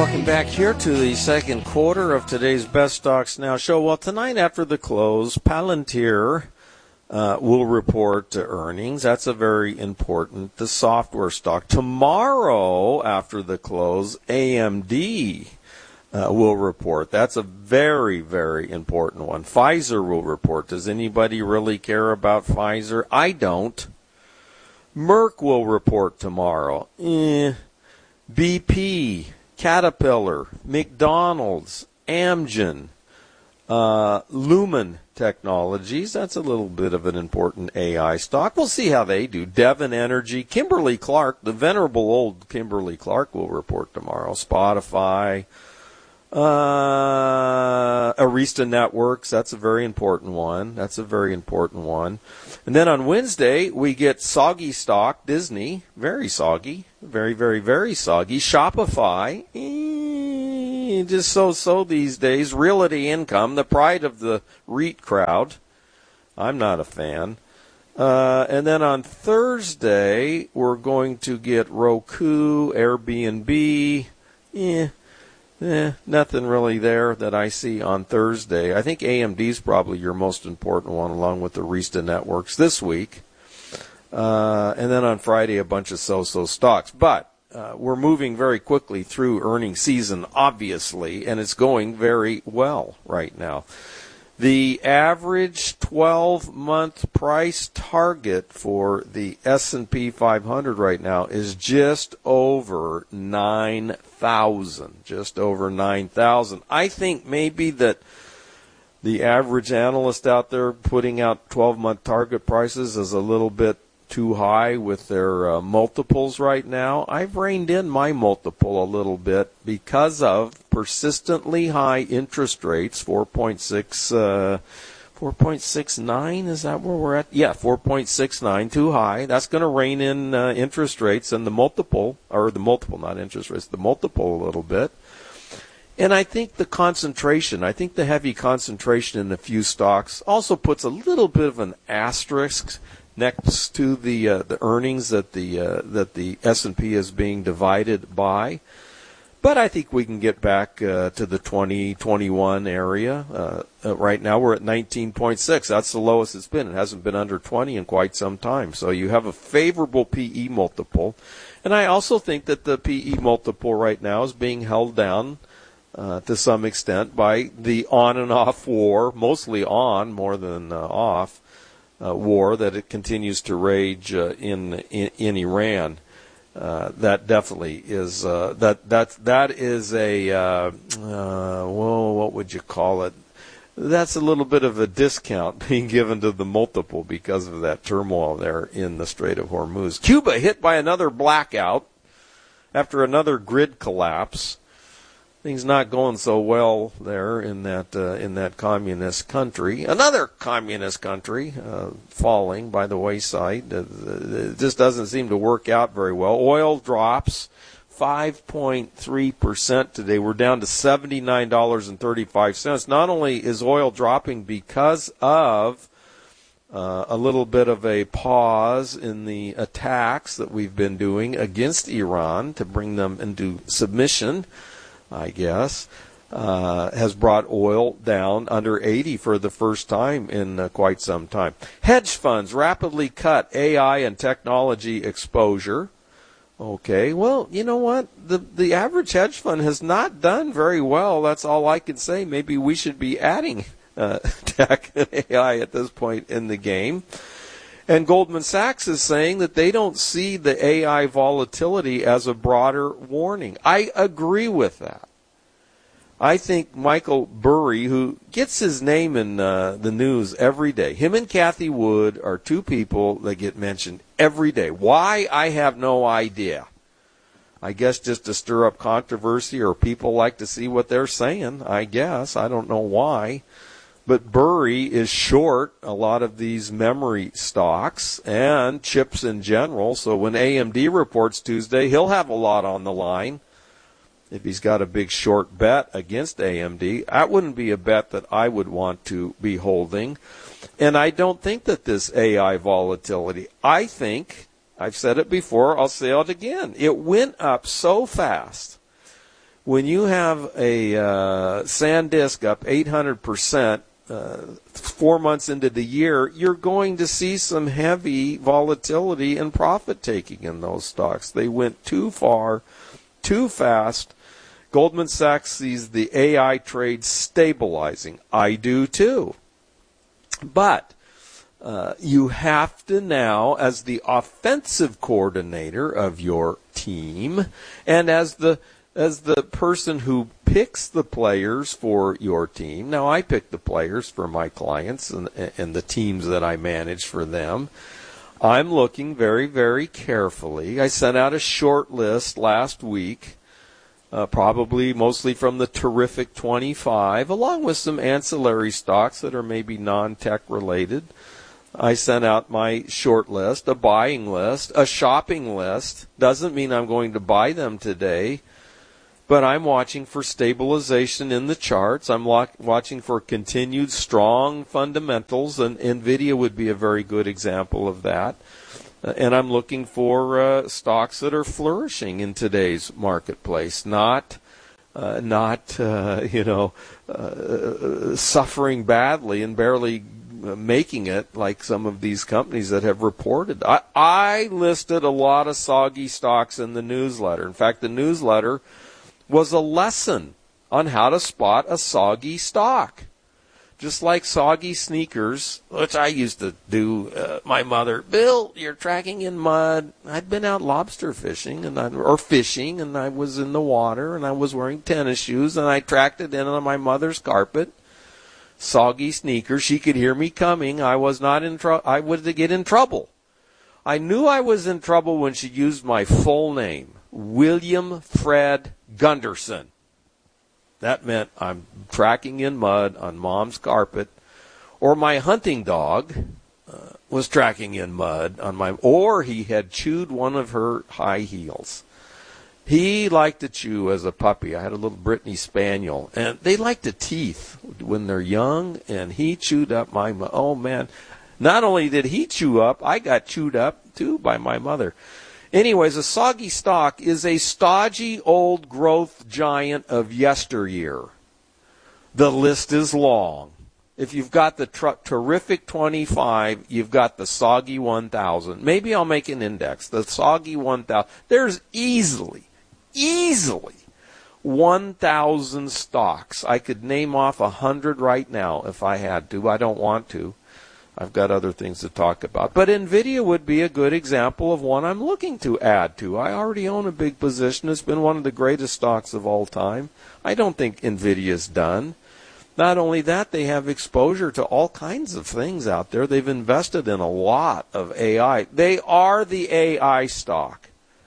Welcome back here to the second quarter of today's Best Stocks Now show. Well, tonight after the close, Palantir will report earnings. That's a very important, the software stock. Tomorrow after the close, AMD will report. That's a very, very important one. Pfizer will report. Does anybody really care about Pfizer? I don't. Merck will report tomorrow. BP, Caterpillar, McDonald's, Amgen, Lumen Technologies. That's a little bit of an important AI stock. We'll see how they do. Devon Energy, Kimberly-Clark, the venerable old Kimberly-Clark will report tomorrow. Spotify, Arista Networks, that's a very important one. And then on Wednesday, we get soggy stock, Disney, very soggy, very, very, very soggy. Shopify, just so these days. Realty Income, the pride of the REIT crowd. I'm not a fan. And then on Thursday, we're going to get Roku, Airbnb, nothing really there that I see on Thursday. I think AMD's probably your most important one, along with the Arista Networks this week. And then on Friday, a bunch of so-so stocks. But we're moving very quickly through earnings season, obviously, and it's going very well right now. The average 12-month price target for the S&P 500 right now is just over 9,000. Just over 9,000. I think maybe that the average analyst out there putting out 12-month target prices is a little bit too high with their multiples right now. I've reined in my multiple a little bit because of persistently high interest rates, 4.69, is that where we're at? Yeah, 4.69, too high. That's going to rein in interest rates and the multiple a little bit. And I think the heavy concentration in a few stocks also puts a little bit of an asterisk next to the earnings that the S&P is being divided by. But I think we can get back to the 2021 area. Right now we're at 19.6. That's the lowest it's been. It hasn't been under 20 in quite some time. So you have a favorable PE multiple. And I also think that the PE multiple right now is being held down to some extent by the on and off war, mostly on more than off, war that it continues to rage in Iran. That definitely is that is a what would you call it? That's a little bit of a discount being given to the multiple because of that turmoil there in the Strait of Hormuz. Cuba hit by another blackout after another grid collapse. Things not going so well there in that communist country. Another communist country falling by the wayside. It just doesn't seem to work out very well. Oil drops 5.3% today. We're down to $79.35. Not only is oil dropping because of a little bit of a pause in the attacks that we've been doing against Iran to bring them into submission, I guess, has brought oil down under 80 for the first time in quite some time. Hedge funds rapidly cut AI and technology exposure. Okay, well, you know what? The average hedge fund has not done very well. That's all I can say. Maybe we should be adding tech and AI at this point in the game. And Goldman Sachs is saying that they don't see the AI volatility as a broader warning. I agree with that. I think Michael Burry, who gets his name in the news every day, him and Cathie Wood are two people that get mentioned every day. Why? I have no idea. I guess just to stir up controversy, or people like to see what they're saying, I guess. I don't know why. But Burry is short a lot of these memory stocks and chips in general. So when AMD reports Tuesday, he'll have a lot on the line. If he's got a big short bet against AMD, that wouldn't be a bet that I would want to be holding. And I don't think that this AI volatility, I think, I've said it before, I'll say it again, it went up so fast when you have a SanDisk up 800%, 4 months into the year, you're going to see some heavy volatility and profit taking in those stocks. They went too far, too fast. Goldman Sachs sees the AI trade stabilizing. I do too. But you have to now, as the offensive coordinator of your team, and as the person who picks the players for your team. Now, I pick the players for my clients and the teams that I manage for them. I'm looking very, very carefully. I sent out a short list last week, probably mostly from the Terrific 25, along with some ancillary stocks that are maybe non-tech related. I sent out my short list, a buying list, a shopping list. Doesn't mean I'm going to buy them today. But I'm watching for stabilization in the charts. I'm watching for continued strong fundamentals, and NVIDIA would be a very good example of that. And I'm looking for stocks that are flourishing in today's marketplace, not suffering badly and barely making it like some of these companies that have reported. I listed a lot of soggy stocks in the newsletter. In fact, the newsletter was a lesson on how to spot a soggy stock. Just like soggy sneakers, which I used to do, my mother, Bill, you're tracking in mud. I'd been out lobster fishing or fishing, and I was in the water, and I was wearing tennis shoes, and I tracked it in on my mother's carpet. Soggy sneakers. She could hear me coming. I was not in trouble. I would get in trouble. I knew I was in trouble when she used my full name, William Fred Gunderson. That meant I'm tracking in mud on Mom's carpet, or my hunting dog was tracking in mud on or he had chewed one of her high heels. He liked to chew as a puppy. I had a little Brittany Spaniel, and they like the teeth when they're young, and he chewed up oh man. Not only did he chew up, I got chewed up too by my mother. Anyways, a soggy stock is a stodgy old growth giant of yesteryear. The list is long. If you've got the Terrific 25, you've got the soggy 1,000. Maybe I'll make an index. The soggy 1,000. There's easily 1,000 stocks. I could name off 100 right now if I had to. I don't want to. I've got other things to talk about. But NVIDIA would be a good example of one I'm looking to add to. I already own a big position. It's been one of the greatest stocks of all time. I don't think NVIDIA's done. Not only that, they have exposure to all kinds of things out there. They've invested in a lot of AI. They are the AI stock.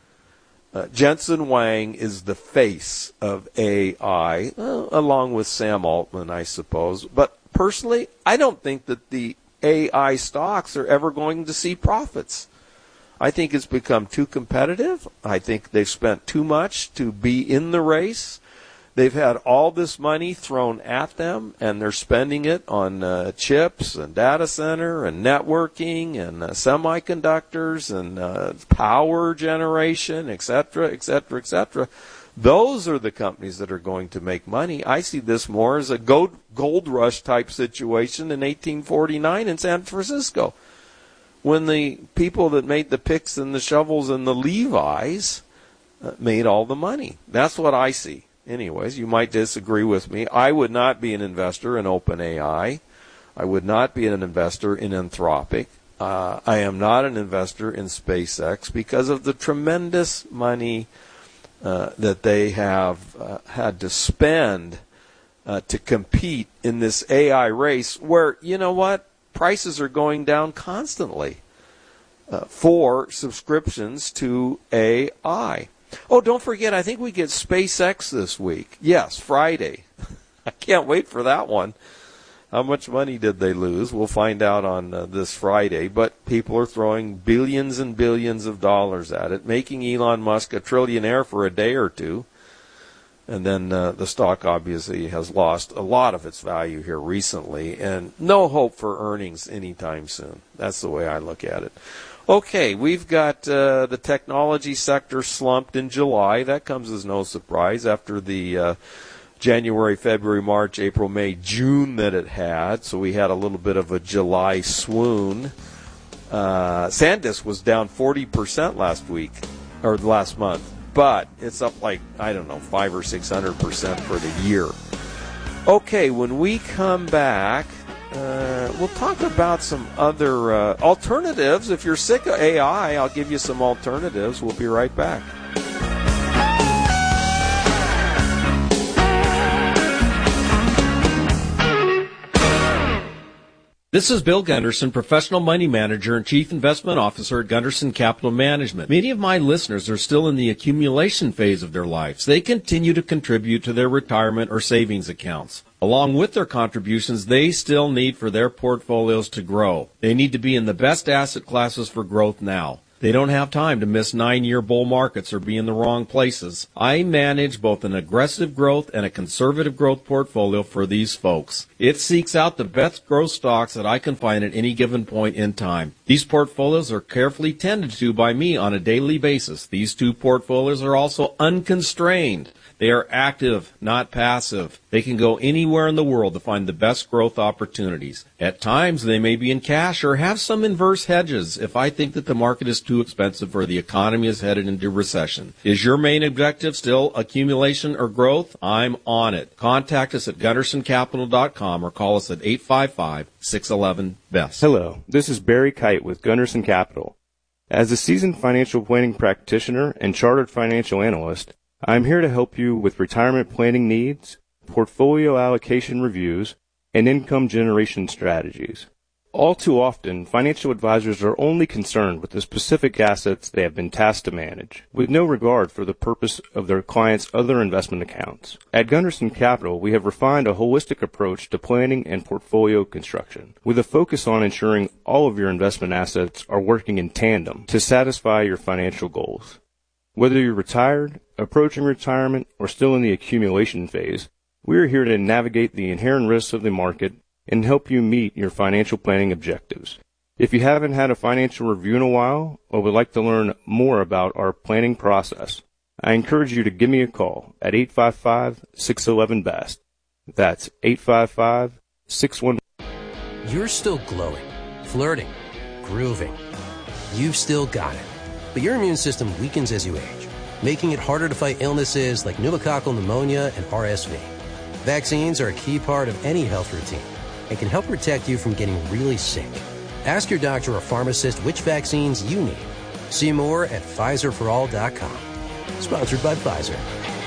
Jensen Huang is the face of AI, along with Sam Altman, I suppose. But personally, I don't think that the AI stocks are ever going to see profits. I think it's become too competitive. I think they've spent too much to be in the race. They've had all this money thrown at them, and they're spending it on chips and data center and networking and semiconductors and power generation, et cetera, et cetera, et cetera. Those are the companies that are going to make money. I see this more as a gold rush type situation in 1849 in San Francisco, when the people that made the picks and the shovels and the Levi's made all the money. That's what I see. Anyways, you might disagree with me. I would not be an investor in OpenAI. I would not be an investor in Anthropic. I am not an investor in SpaceX because of the tremendous money that they have had to spend to compete in this AI race where, you know what, prices are going down constantly for subscriptions to AI. Oh, don't forget, I think we get SpaceX this week. Yes, Friday. I can't wait for that one. How much money did they lose? We'll find out on this Friday. But people are throwing billions and billions of dollars at it, making Elon Musk a trillionaire for a day or two. And then the stock obviously has lost a lot of its value here recently, and no hope for earnings anytime soon. That's the way I look at it. Okay, we've got the technology sector slumped in July. That comes as no surprise after the January, February, March, April, May, June that it had. So we had a little bit of a July swoon. SanDisk was down 40% last month, but it's up like, I don't know, 500 or 600% for the year. Okay, when we come back, we'll talk about some other alternatives. If you're sick of AI, I'll give you some alternatives. We'll be right back. This is Bill Gunderson, Professional Money Manager and Chief Investment Officer at Gunderson Capital Management. Many of my listeners are still in the accumulation phase of their lives. They continue to contribute to their retirement or savings accounts. Along with their contributions, they still need for their portfolios to grow. They need to be in the best asset classes for growth now. They don't have time to miss 9-year bull markets or be in the wrong places. I manage both an aggressive growth and a conservative growth portfolio for these folks. It seeks out the best growth stocks that I can find at any given point in time. These portfolios are carefully tended to by me on a daily basis. These two portfolios are also unconstrained. They are active, not passive. They can go anywhere in the world to find the best growth opportunities. At times, they may be in cash or have some inverse hedges if I think that the market is too expensive or the economy is headed into recession. Is your main objective still accumulation or growth? I'm on it. Contact us at GundersonCapital.com or call us at 855-611-BEST. Hello, this is Barry Kite with Gunderson Capital. As a seasoned financial planning practitioner and chartered financial analyst, I'm here to help you with retirement planning needs, portfolio allocation reviews, and income generation strategies. All too often, financial advisors are only concerned with the specific assets they have been tasked to manage, with no regard for the purpose of their clients' other investment accounts. At Gunderson Capital, we have refined a holistic approach to planning and portfolio construction, with a focus on ensuring all of your investment assets are working in tandem to satisfy your financial goals. Whether you're retired, approaching retirement, or still in the accumulation phase, we are here to navigate the inherent risks of the market and help you meet your financial planning objectives. If you haven't had a financial review in a while or would like to learn more about our planning process, I encourage you to give me a call at 855-611-BEST. That's 855-611. You're still glowing, flirting, grooving. You've still got it. But your immune system weakens as you age, making it harder to fight illnesses like pneumococcal pneumonia and RSV. Vaccines are a key part of any health routine and can help protect you from getting really sick. Ask your doctor or pharmacist which vaccines you need. See more at PfizerForAll.com. Sponsored by Pfizer.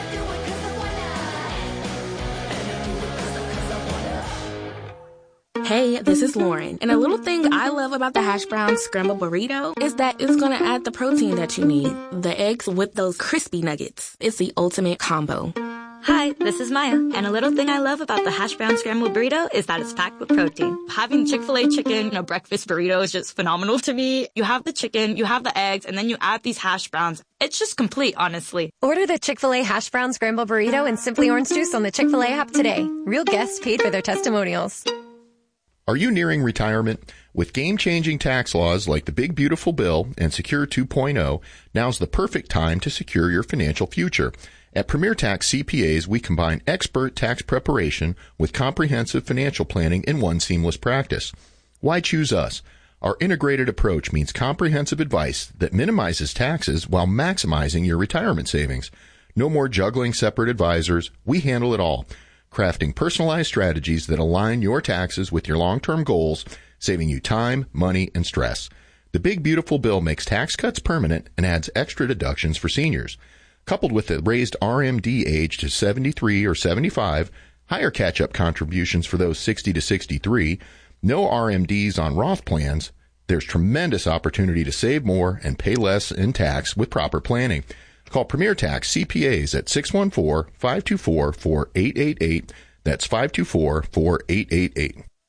Hey, this is Lauren, and a little thing I love about the hash brown scrambled burrito is that it's going to add the protein that you need. The eggs with those crispy nuggets. It's the ultimate combo. Hi, this is Maya, and a little thing I love about the hash brown scrambled burrito is that it's packed with protein. Having Chick-fil-A chicken in a breakfast burrito is just phenomenal to me. You have the chicken, you have the eggs, and then you add these hash browns. It's just complete, honestly. Order the Chick-fil-A hash brown scrambled burrito and Simply Orange Juice on the Chick-fil-A app today. Real guests paid for their testimonials. Are you nearing retirement? With game-changing tax laws like the Big Beautiful Bill and Secure 2.0, now's the perfect time to secure your financial future. At Premier Tax CPAs, we combine expert tax preparation with comprehensive financial planning in one seamless practice. Why choose us? Our integrated approach means comprehensive advice that minimizes taxes while maximizing your retirement savings. No more juggling separate advisors. We handle it all, crafting personalized strategies that align your taxes with your long-term goals, saving you time, money, and stress. The Big Beautiful Bill makes tax cuts permanent and adds extra deductions for seniors. Coupled with the raised RMD age to 73 or 75, higher catch-up contributions for those 60 to 63, no RMDs on Roth plans, there's tremendous opportunity to save more and pay less in tax with proper planning. Call Premier Tax CPAs at 614-524-4888. That's 524-4888.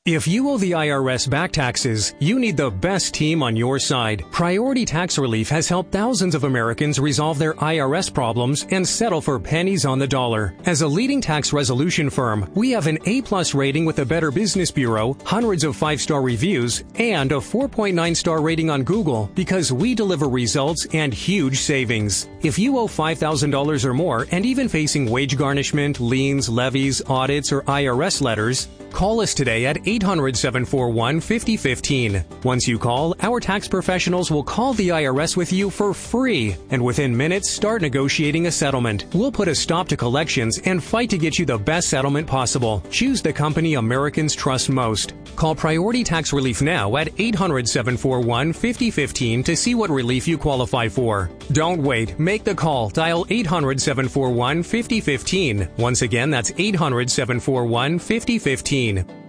If you owe the IRS back taxes, you need the best team on your side. Priority Tax Relief has helped thousands of Americans resolve their IRS problems and settle for pennies on the dollar. As a leading tax resolution firm, we have an A+ rating with the Better Business Bureau, hundreds of 5-star reviews, and a 4.9-star rating on Google because we deliver results and huge savings. If you owe $5,000 or more and even facing wage garnishment, liens, levies, audits, or IRS letters, call us today at 800-741-5015. Once you call, our tax professionals will call the IRS with you for free, and within minutes start negotiating a settlement. We'll put a stop to collections and fight to get you the best settlement possible. Choose the company Americans trust most. Call Priority Tax Relief now at 800-741-5015 to see what relief you qualify for. Don't wait. Make the call. Dial 800-741-5015. Once again, that's 800-741-5015.